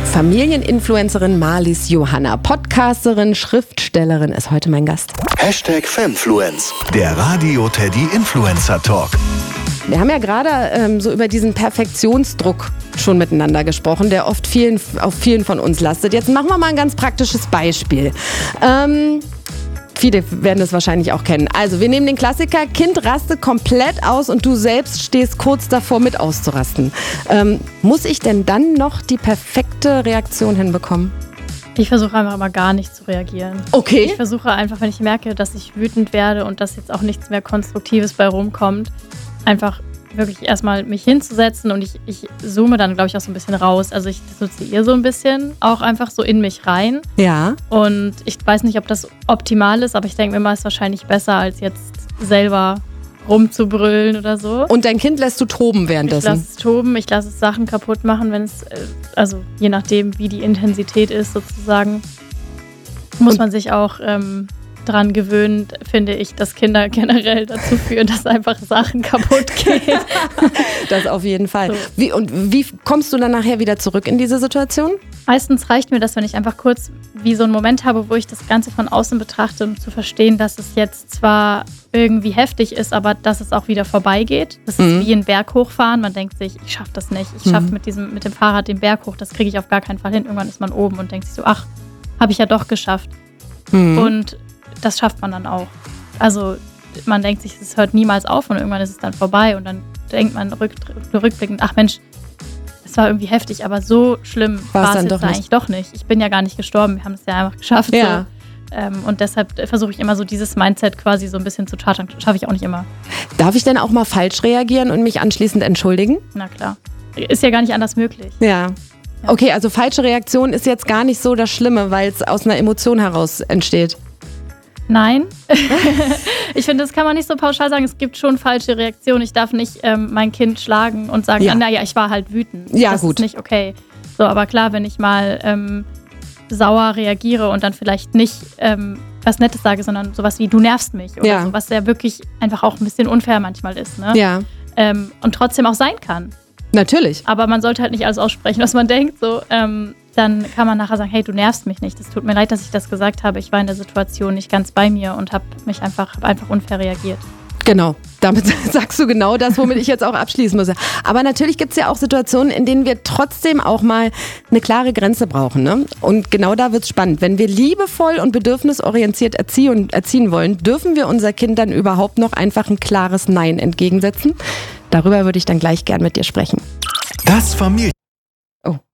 Familieninfluencerin Marlies Johanna, Podcasterin, Schriftstellerin ist heute mein Gast. #Femfluence, der Radio Teddy Influencer Talk. Wir haben ja gerade so über diesen Perfektionsdruck schon miteinander gesprochen, der oft auf vielen von uns lastet. Jetzt machen wir mal ein ganz praktisches Beispiel. Viele werden es wahrscheinlich auch kennen. Also wir nehmen den Klassiker, Kind rastet komplett aus und du selbst stehst kurz davor mit auszurasten. Muss ich denn dann noch die perfekte Reaktion hinbekommen? Ich versuche einfach mal gar nicht zu reagieren. Okay. Ich versuche einfach, wenn ich merke, dass ich wütend werde und dass jetzt auch nichts mehr Konstruktives bei rumkommt, einfach wirklich erstmal mich hinzusetzen und ich zoome dann, glaube ich, auch so ein bisschen raus. Also ich dissoziiere so ein bisschen, auch einfach so in mich rein. Ja. Und ich weiß nicht, ob das optimal ist, aber ich denke mir mal, es ist wahrscheinlich besser, als jetzt selber rumzubrüllen oder so. Und dein Kind lässt du toben währenddessen? Ich lasse es toben, ich lasse es Sachen kaputt machen, wenn es, also je nachdem, wie die Intensität ist sozusagen, muss man sich auch dran gewöhnen, finde ich, dass Kinder generell dazu führen, dass einfach Sachen kaputt gehen. Das auf jeden Fall. So. Wie kommst du dann nachher wieder zurück in diese Situation? Meistens reicht mir das, wenn ich einfach kurz wie so einen Moment habe, wo ich das Ganze von außen betrachte, um zu verstehen, dass es jetzt zwar irgendwie heftig ist, aber dass es auch wieder vorbeigeht. Das ist wie ein Berg hochfahren. Man denkt sich, ich schaffe das nicht. Ich schaffe mit dem Fahrrad den Berg hoch. Das kriege ich auf gar keinen Fall hin. Irgendwann ist man oben und denkt sich so, ach, habe ich ja doch geschafft. Und das schafft man dann auch. Also man denkt sich, es hört niemals auf und irgendwann ist es dann vorbei und dann denkt man rückblickend, ach Mensch, es war irgendwie heftig, aber so schlimm war es jetzt eigentlich doch nicht. Ich bin ja gar nicht gestorben, wir haben es ja einfach geschafft. Ja. So. Und deshalb versuche ich immer so dieses Mindset quasi so ein bisschen zu chartern. Schaffe ich auch nicht immer. Darf ich denn auch mal falsch reagieren und mich anschließend entschuldigen? Na klar. Ist ja gar nicht anders möglich. Ja. Okay, also falsche Reaktion ist jetzt gar nicht so das Schlimme, weil es aus einer Emotion heraus entsteht. Nein. Ich finde, das kann man nicht so pauschal sagen. Es gibt schon falsche Reaktionen. Ich darf nicht mein Kind schlagen und sagen, naja, ich war halt wütend. Ja, das gut. ist nicht okay. So, aber klar, wenn ich mal sauer reagiere und dann vielleicht nicht was Nettes sage, sondern sowas wie, du nervst mich oder so, was ja wirklich einfach auch ein bisschen unfair manchmal ist. Ne? Ja. Und trotzdem auch sein kann. Natürlich. Aber man sollte halt nicht alles aussprechen, was man denkt. So, dann kann man nachher sagen, hey, du nervst mich nicht. Es tut mir leid, dass ich das gesagt habe. Ich war in der Situation nicht ganz bei mir und habe einfach unfair reagiert. Genau, damit sagst du genau das, womit ich jetzt auch abschließen muss. Aber natürlich gibt es ja auch Situationen, in denen wir trotzdem auch mal eine klare Grenze brauchen. Ne? Und genau da wird es spannend. Wenn wir liebevoll und bedürfnisorientiert erziehen wollen, dürfen wir unser Kind dann überhaupt noch einfach ein klares Nein entgegensetzen? Darüber würde ich dann gleich gern mit dir sprechen. Das